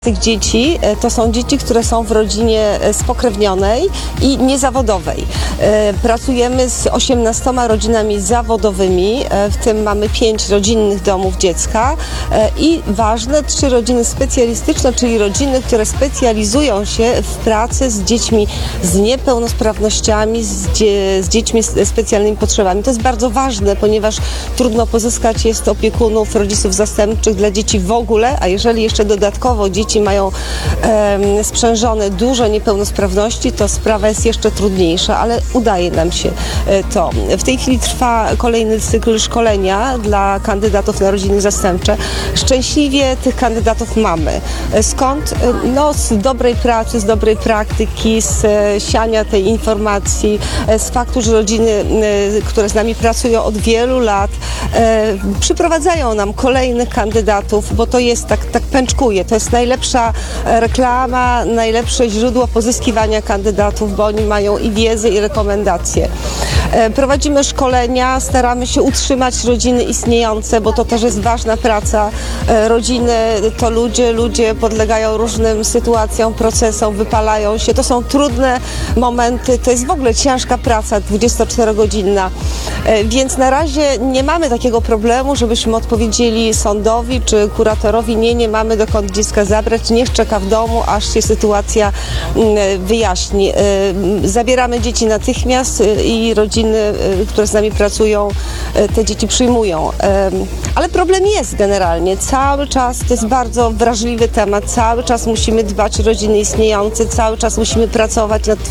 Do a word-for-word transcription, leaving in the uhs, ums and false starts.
Tych dzieci to są dzieci, które są w rodzinie spokrewnionej i niezawodowej. Pracujemy z osiemnastoma rodzinami zawodowymi, w tym mamy pięć rodzinnych domów dziecka i ważne trzy rodziny specjalistyczne, czyli rodziny, które specjalizują się w pracy z dziećmi z niepełnosprawnościami, z, dzie z dziećmi z specjalnymi potrzebami. To jest bardzo ważne, ponieważ trudno pozyskać jest opiekunów, rodziców zastępczych dla dzieci w ogóle, a jeżeli jeszcze dodatkowo dzieci mają e, sprzężone duże niepełnosprawności, to sprawa jest jeszcze trudniejsza, ale udaje nam się e, to. W tej chwili trwa kolejny cykl szkolenia dla kandydatów na rodziny zastępcze. Szczęśliwie tych kandydatów mamy. Skąd? No, z dobrej pracy, z dobrej praktyki, z e, siania tej informacji, e, z faktu, że rodziny, e, które z nami pracują od wielu lat, e, przyprowadzają nam kolejnych kandydatów, bo to jest tak, tak pęczkuje. To jest najlepsza reklama, najlepsze źródło pozyskiwania kandydatów, bo oni mają i wiedzę, i rekomendacje. Prowadzimy szkolenia, staramy się utrzymać rodziny istniejące, bo to też jest ważna praca. Rodziny to ludzie, ludzie podlegają różnym sytuacjom, procesom, wypalają się. To są trudne momenty, to jest w ogóle ciężka praca, dwudziestoczterogodzinna. Więc na razie nie mamy takiego problemu, żebyśmy odpowiedzieli sądowi czy kuratorowi, nie, nie mamy dokąd dziecka zabrać, niech czeka w domu, aż się sytuacja wyjaśni. Zabieramy dzieci natychmiast i rodziny, które z nami pracują, te dzieci przyjmują. Ale problem jest generalnie. Cały czas to jest bardzo wrażliwy temat. Cały czas musimy dbać o rodziny istniejące, cały czas musimy pracować nad